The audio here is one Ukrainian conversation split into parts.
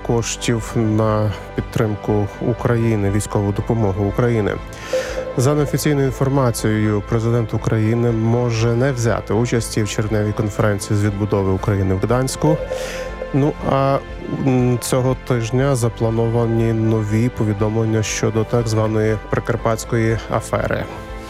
коштів на підтримку України, військову допомогу України. За неофіційною інформацією, президент України може не взяти участі в червневій конференції з відбудови України в Гданську. А цього тижня заплановані нові повідомлення щодо так званої Прикарпатської афери.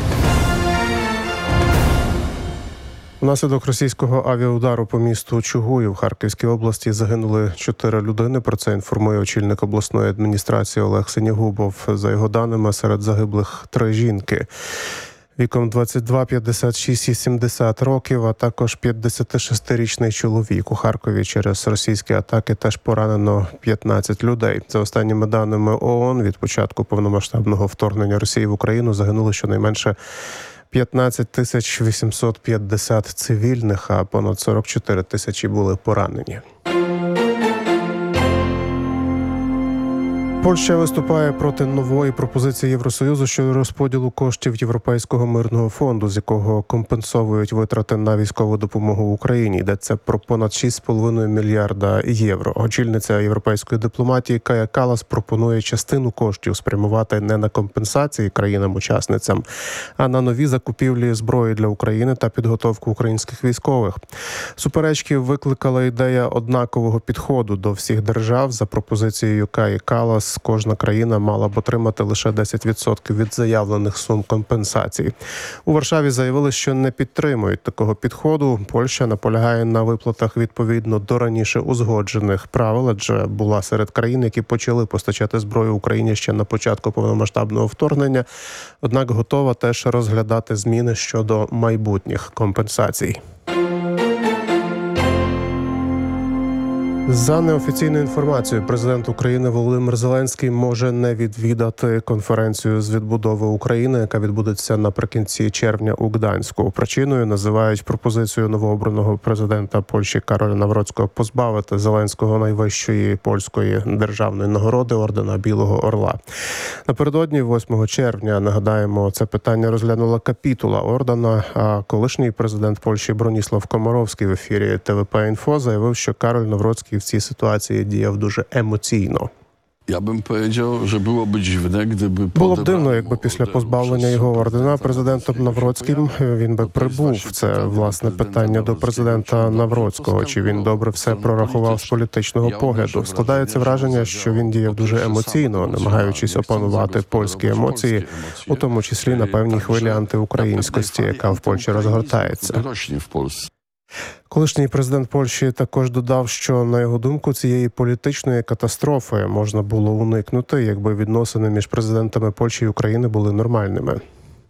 Внаслідок російського авіаудару по місту Чугуїв в Харківській області загинули 4 людини. Про це інформує очільник обласної адміністрації Олег Синягубов. За його даними, серед загиблих 3 жінки віком 22, 56 і 70 років, а також 56-річний чоловік. У Харкові через російські атаки теж поранено 15 людей. За останніми даними ООН, від початку повномасштабного вторгнення Росії в Україну загинули щонайменше 15 850 цивільних, а понад 44 тисячі були поранені. Польща виступає проти нової пропозиції Євросоюзу щодо розподілу коштів Європейського мирного фонду, з якого компенсовують витрати на військову допомогу Україні. Йдеться про понад 6,5 мільярда євро. Очільниця європейської дипломатії Кая Каллас пропонує частину коштів спрямувати не на компенсації країнам-учасницям, а на нові закупівлі зброї для України та підготовку українських військових. Суперечки викликала ідея однакового підходу до всіх держав. За пропозицією Каї Каллас, кожна країна мала б отримати лише 10% від заявлених сум компенсацій. У Варшаві заявили, що не підтримують такого підходу. Польща наполягає на виплатах відповідно до раніше узгоджених правил, адже була серед країн, які почали постачати зброю Україні ще на початку повномасштабного вторгнення. Однак готова теж розглядати зміни щодо майбутніх компенсацій. За неофіційною інформацією, президент України Володимир Зеленський може не відвідати конференцію з відбудови України, яка відбудеться наприкінці червня у Гданську. Причиною називають пропозицію новообраного президента Польщі Кароля Навроцького позбавити Зеленського найвищої польської державної нагороди ордена Білого Орла. Напередодні, 8 червня, нагадаємо, це питання розглянула капітула ордена, а колишній президент Польщі Броніслав Комаровський в ефірі ТВП-Інфо заявив, що Кароль Навроцький в цій ситуації діяв дуже емоційно. Було б дивно, якби після позбавлення його ордена президентом Навроцьким він би прибув. Це, власне, питання до президента Навроцького. Чи він добре все прорахував з політичного погляду? Складається враження, що він діяв дуже емоційно, намагаючись опанувати польські емоції, у тому числі на певній хвилі антиукраїнськості, яка в Польщі розгортається. Колишній президент Польщі також додав, що, на його думку, цієї політичної катастрофи можна було уникнути, якби відносини між президентами Польщі і України були нормальними.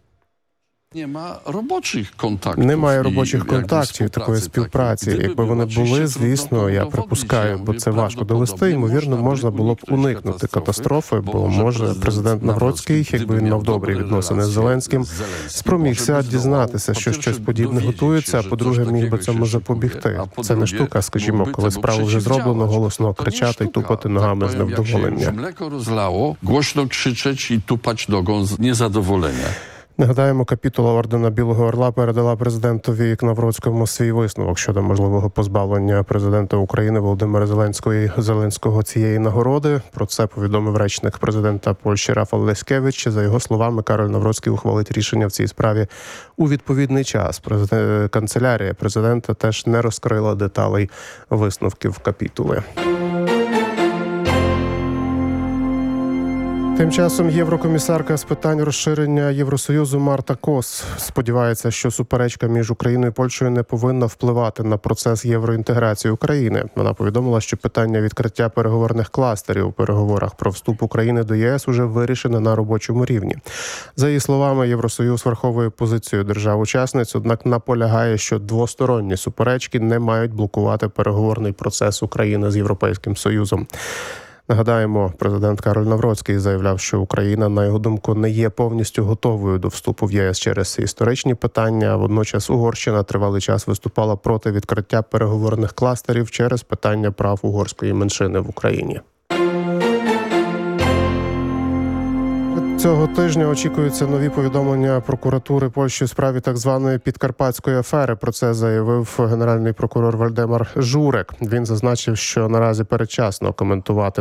Немає робочих контактів, такої співпраці. Якби вони були, звісно, я припускаю, бо це важко довести, ймовірно, можна було б уникнути катастрофи, бо, може, президент Навроцький, якби він мав добрі відносини з Зеленським, спромігся дізнатися, що щось подібне готується, а по-друге, міг би цьому запобігти. Це не штука, скажімо, коли справу вже зроблено, голосно кричати і тупати ногами з невдоволення. Głośno krzyczeć i tupać nogą z niezadowolenia. Нагадаємо, капітула ордена Білого Орла передала президентові Навроцькому свій висновок щодо можливого позбавлення президента України Володимира Зеленського цієї нагороди. Про це повідомив речник президента Польщі Рафал Леськевич. За його словами, Кароль Навроцький ухвалить рішення в цій справі у відповідний час. Канцелярія президента теж не розкрила деталей висновків капітули. Тим часом єврокомісарка з питань розширення Євросоюзу Марта Кос сподівається, що суперечка між Україною і Польщею не повинна впливати на процес євроінтеграції України. Вона повідомила, що питання відкриття переговорних кластерів у переговорах про вступ України до ЄС уже вирішено на робочому рівні. За її словами, Євросоюз враховує позицію держав-учасниць, однак наполягає, що двосторонні суперечки не мають блокувати переговорний процес України з Європейським Союзом. Нагадаємо, президент Кароль Навроцький заявляв, що Україна, на його думку, не є повністю готовою до вступу в ЄС через історичні питання. Водночас Угорщина тривалий час виступала проти відкриття переговорних кластерів через питання прав угорської меншини в Україні. Цього тижня очікуються нові повідомлення прокуратури Польщі у справі так званої Підкарпатської афери. Про це заявив генеральний прокурор Вальдемар Журек. Він зазначив, що наразі передчасно коментувати